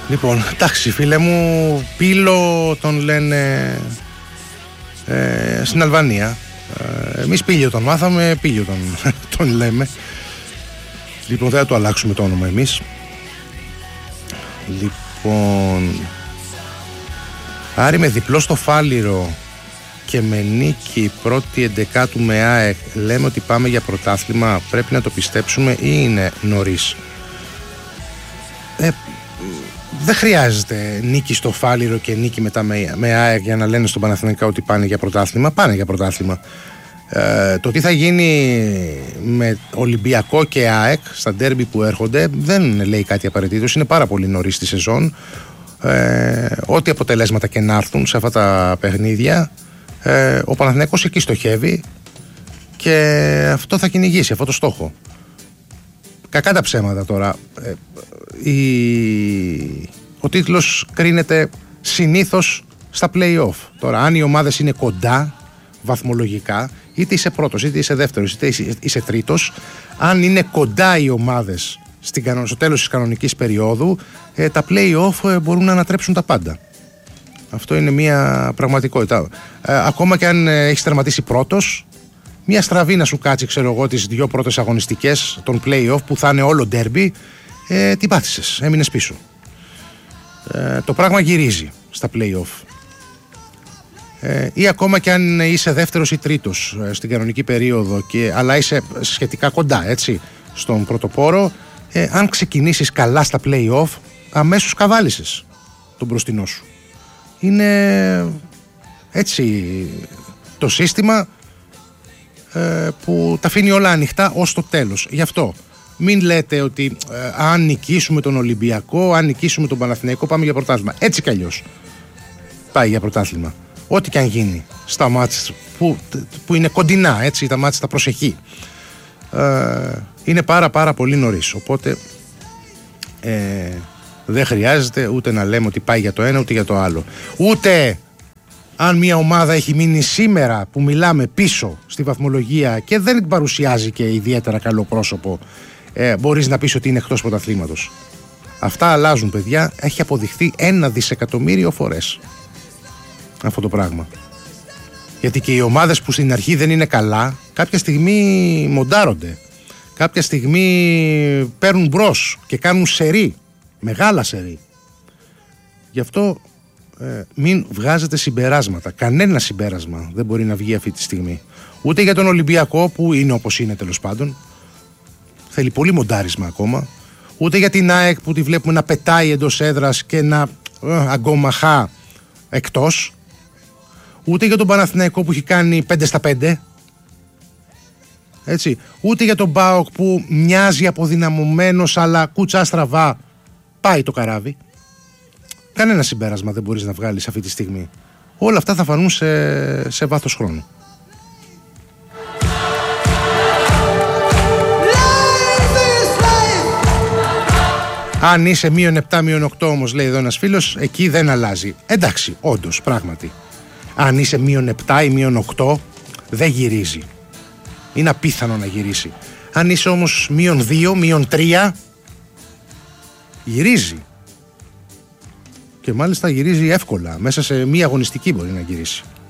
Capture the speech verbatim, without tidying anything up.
Λοιπόν, εντάξει φίλε μου, Πύλο τον λένε ε, στην Αλβανία. ε, Εμείς Πύλιο τον μάθαμε, Πύλιο τον, τον λέμε. Λοιπόν, δεν θα το αλλάξουμε το όνομα εμείς. Λοιπόν, Άρη με διπλό στο Φάληρο και με νίκη πρώτη εντεκάτου με ΑΕΚ, λέμε ότι πάμε για πρωτάθλημα. Πρέπει να το πιστέψουμε ή είναι νωρίς? Ε, δεν χρειάζεται νίκη στο Φάληρο και νίκη μετά με, με ΑΕΚ για να λένε στον Παναθηναϊκό ότι πάνε για πρωτάθλημα. Πάνε για πρωτάθλημα. Ε, το τι θα γίνει με Ολυμπιακό και ΑΕΚ στα ντέρμπι που έρχονται δεν λέει κάτι απαραίτητο. Είναι πάρα πολύ νωρίς στη σεζόν. Ε, ό,τι αποτελέσματα και να έρθουν σε αυτά τα παιχνίδια, ε, ο Παναθηναϊκός εκεί στοχεύει και αυτό θα κυνηγήσει, αυτό το στόχο. Κακά τα ψέματα τώρα. Ε, η... Ο τίτλος κρίνεται συνήθως στα play-off. Τώρα, αν οι ομάδες είναι κοντά βαθμολογικά, είτε είσαι πρώτος, είτε είσαι δεύτερος, είτε είσαι τρίτος, αν είναι κοντά οι ομάδες στην, στο τέλος της κανονικής περίοδου, ε, τα play-off ε, μπορούν να ανατρέψουν τα πάντα. Αυτό είναι μια πραγματικότητα. Ε, ακόμα και αν ε, έχεις τερματίσει πρώτος, μια στραβή να σου κάτσει, ξέρω εγώ, τις δύο πρώτες αγωνιστικές των play-off που θα είναι όλο derby, ε, τι πάθησες, έμεινες πίσω. Ε, το πράγμα γυρίζει στα play-off. Ε, ή ακόμα και αν είσαι δεύτερος ή τρίτος ε, στην κανονική περίοδο, και, αλλά είσαι σχετικά κοντά, έτσι, στον πρωτοπόρο, ε, αν ξεκινήσεις καλά στα play-off, αμέσως καβάλισες τον μπροστινό σου. Είναι έτσι το σύστημα ε, που τα αφήνει όλα ανοιχτά ως το τέλος. Γι' αυτό μην λέτε ότι ε, αν νικήσουμε τον Ολυμπιακό, αν νικήσουμε τον Παναθηναϊκό, πάμε για πρωτάθλημα. Έτσι κι αλλιώς πάει για πρωτάθλημα. Ό,τι και αν γίνει στα μάτς που, που είναι κοντινά, έτσι, τα μάτς τα προσεχή, ε, είναι πάρα πάρα πολύ νωρίς. Οπότε ε, δεν χρειάζεται ούτε να λέμε ότι πάει για το ένα ούτε για το άλλο. Ούτε αν μια ομάδα έχει μείνει σήμερα που μιλάμε πίσω στη βαθμολογία και δεν παρουσιάζει και ιδιαίτερα καλό πρόσωπο, ε, μπορείς να πεις ότι είναι εκτός πρωταθλήματος. Αυτά αλλάζουν, παιδιά. Έχει αποδειχθεί ένα δισεκατομμύριο φορές αυτό το πράγμα. Γιατί και οι ομάδες που στην αρχή δεν είναι καλά, κάποια στιγμή μοντάρονται. Κάποια στιγμή παίρνουν μπρος και κάνουν σερί, μεγάλα σερί. Γι' αυτό ε, μην βγάζετε συμπεράσματα. Κανένα συμπέρασμα δεν μπορεί να βγει αυτή τη στιγμή. Ούτε για τον Ολυμπιακό που είναι όπως είναι, τέλος πάντων. Θέλει πολύ μοντάρισμα ακόμα. Ούτε για την ΑΕΚ που τη βλέπουμε να πετάει εντός έδρας και να ε, αγκομαχά εκτός. Ούτε για τον Παναθηναϊκό που έχει κάνει πέντε στα πέντε. Έτσι. Ούτε για τον ΠΑΟΚ που μοιάζει αποδυναμωμένος, αλλά κούτσα στραβά πάει το καράβι. Κανένα συμπέρασμα δεν μπορείς να βγάλεις αυτή τη στιγμή. Όλα αυτά θα φανούν σε, σε βάθος χρόνου. Αν είσαι μείον επτά, μείον οκτώ όμως, λέει εδώ ένας φίλος, εκεί δεν αλλάζει. Εντάξει, όντως, πράγματι. Αν είσαι μείον επτά ή μείον οκτώ, δεν γυρίζει. Είναι απίθανο να γυρίσει. Αν είσαι όμως μείον δύο, μείον τρία, γυρίζει. Και μάλιστα γυρίζει εύκολα. Μέσα σε μία αγωνιστική μπορεί να γυρίσει.